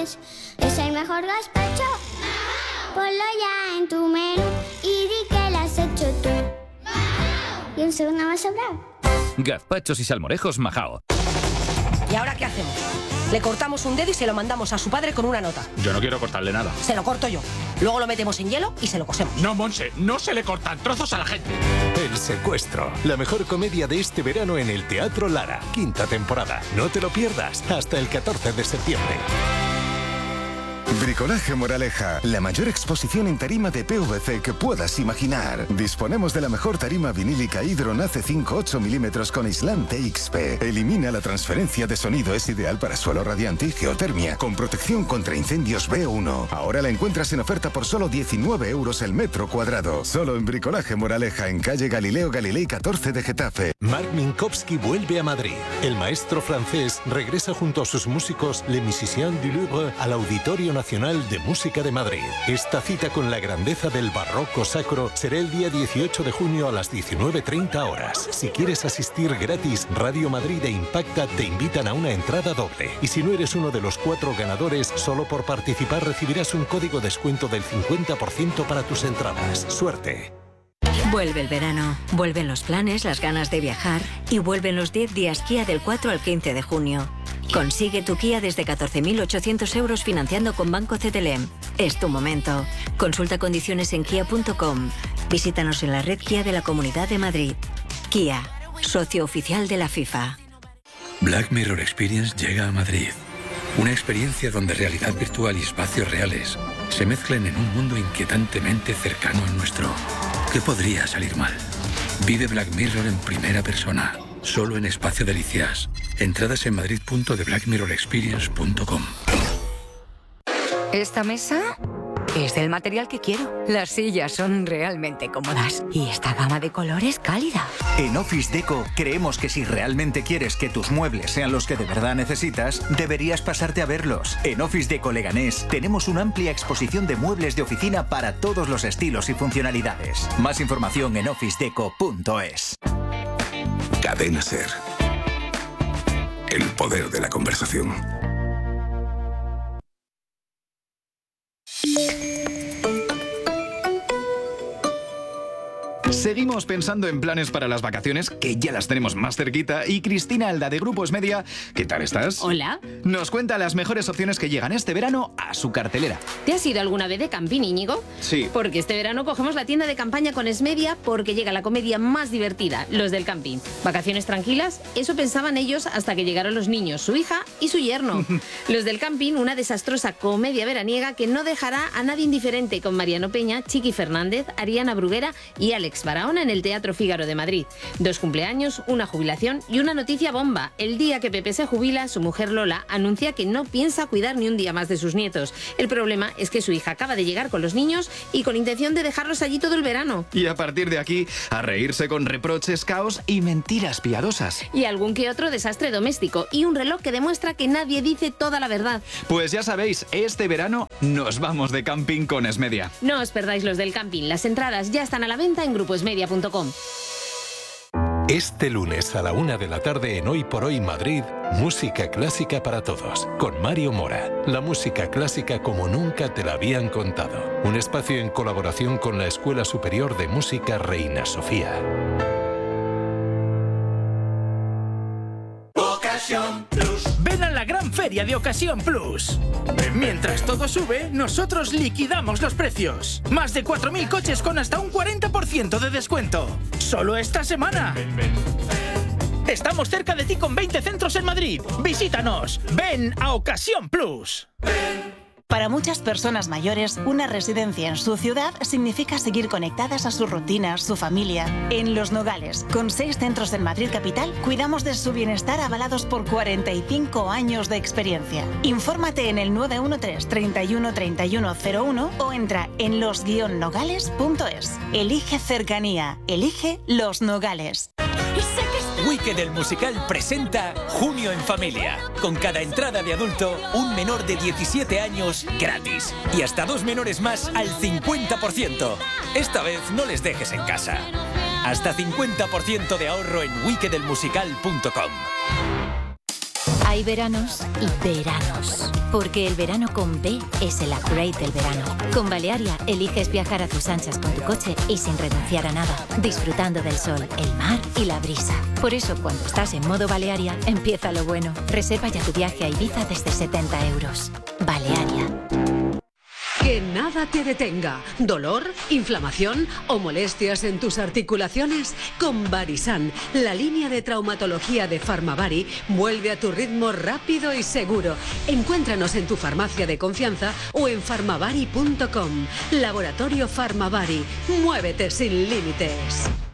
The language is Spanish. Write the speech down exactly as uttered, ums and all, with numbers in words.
es, es el mejor gazpacho. Ponlo ya en tu menú y di que lo has hecho tú. Y un segundo más sobrado. Gazpachos y salmorejos Majao. ¿Y ahora qué hacemos? Le cortamos un dedo y se lo mandamos a su padre con una nota. Yo no quiero cortarle nada. Se lo corto yo. Luego lo metemos en hielo y se lo cosemos. No, Monse, no se le cortan trozos a la gente. El secuestro. La mejor comedia de este verano en el Teatro Lara. Quinta temporada. No te lo pierdas. Hasta el catorce de septiembre. Bricolaje Moraleja, la mayor exposición en tarima de P V C que puedas imaginar. Disponemos de la mejor tarima vinílica Hydron A C cinco ocho milímetros con aislante X P. Elimina la transferencia de sonido, es ideal para suelo radiante y geotermia, con protección contra incendios B uno. Ahora la encuentras en oferta por solo diecinueve euros el metro cuadrado. Solo en Bricolaje Moraleja, en calle Galileo Galilei catorce de Getafe. Marc Minkowski vuelve a Madrid. El maestro francés regresa junto a sus músicos Les Musiciens du Louvre al Auditorio Nacional de Música de Madrid. Esta cita con la grandeza del barroco sacro será el día dieciocho de junio a las diecinueve treinta horas. Si quieres asistir gratis, Radio Madrid e Impacta te invitan a una entrada doble. Y si no eres uno de los cuatro ganadores, solo por participar recibirás un código descuento del cincuenta por ciento para tus entradas. ¡Suerte! Vuelve el verano, vuelven los planes, las ganas de viajar y vuelven los diez días Kia del cuatro al quince de junio. Consigue tu Kia desde catorce mil ochocientos euros financiando con Banco C T L M. Es tu momento. Consulta condiciones en kia punto com. Visítanos en la red Kia de la Comunidad de Madrid. Kia, socio oficial de la FIFA. Black Mirror Experience llega a Madrid. Una experiencia donde realidad virtual y espacios reales se mezclan en un mundo inquietantemente cercano al nuestro. ¿Qué podría salir mal? Vive Black Mirror en primera persona, solo en Espacio Delicias. Entradas en madrid punto de black mirror experience punto com. Esta mesa es del material que quiero. Las sillas son realmente cómodas y esta gama de colores cálida. En Office Deco creemos que si realmente quieres que tus muebles sean los que de verdad necesitas, deberías pasarte a verlos. En Office Deco Leganés tenemos una amplia exposición de muebles de oficina para todos los estilos y funcionalidades. Más información en office deco punto es. Cadena Ser. El poder de la conversación. Seguimos pensando en planes para las vacaciones, que ya las tenemos más cerquita, y Cristina Alda de Grupos Media, ¿qué tal estás? Hola. Nos cuenta las mejores opciones que llegan este verano a su cartelera. ¿Te has ido alguna vez de camping, Íñigo? Sí. Porque este verano cogemos la tienda de campaña con Esmedia porque llega la comedia más divertida, los del camping. ¿Vacaciones tranquilas? Eso pensaban ellos hasta que llegaron los niños, su hija y su yerno. Los del camping, una desastrosa comedia veraniega que no dejará a nadie indiferente, con Mariano Peña, Chiqui Fernández, Ariana Bruguera y Alex Barahona en el Teatro Fígaro de Madrid. Dos cumpleaños, una jubilación y una noticia bomba. El día que Pepe se jubila, su mujer Lola anuncia que no piensa cuidar ni un día más de sus nietos. El problema es que su hija acaba de llegar con los niños y con intención de dejarlos allí todo el verano. Y a partir de aquí, a reírse con reproches, caos y mentiras piadosas. Y algún que otro desastre doméstico y un reloj que demuestra que nadie dice toda la verdad. Pues ya sabéis, este verano nos vamos de camping con Esmedia. No os perdáis los del camping. Las entradas ya están a la venta en grupo esmedia punto com. Este lunes a la una de la tarde en Hoy por Hoy Madrid, música clásica para todos, con Mario Mora. La música clásica como nunca te la habían contado. Un espacio en colaboración con la Escuela Superior de Música Reina Sofía. Ocasión Plus. Ven a la gran feria de Ocasión Plus. Mientras todo sube, nosotros liquidamos los precios. Más de cuatro mil coches con hasta un cuarenta por ciento de descuento. Solo esta semana. Estamos cerca de ti con veinte centros en Madrid. Visítanos. Ven a Ocasión Plus. Para muchas personas mayores, una residencia en su ciudad significa seguir conectadas a sus rutinas, su familia. En Los Nogales, con seis centros en Madrid capital, cuidamos de su bienestar avalados por cuarenta y cinco años de experiencia. Infórmate en el nueve uno tres, treinta y uno, treinta y uno cero uno o entra en los guion nogales punto es. Elige cercanía. Elige Los Nogales. Wicked el musical presenta Junio en Familia. Con cada entrada de adulto, un menor de diecisiete años gratis. Y hasta dos menores más al cincuenta por ciento. Esta vez no les dejes en casa. Hasta cincuenta por ciento de ahorro en wicked el musical punto com. Hay veranos y veranos. Porque el verano con B es el upgrade del verano. Con Balearia eliges viajar a tus anchas con tu coche y sin renunciar a nada, disfrutando del sol, el mar y la brisa. Por eso, cuando estás en modo Balearia, empieza lo bueno. Reserva ya tu viaje a Ibiza desde setenta euros. Balearia. Que nada te detenga. ¿Dolor, inflamación o molestias en tus articulaciones? Con Barisan, la línea de traumatología de Farmavari, vuelve a tu ritmo rápido y seguro. Encuéntranos en tu farmacia de confianza o en farmavari punto com. Laboratorio Farmavari. Muévete sin límites.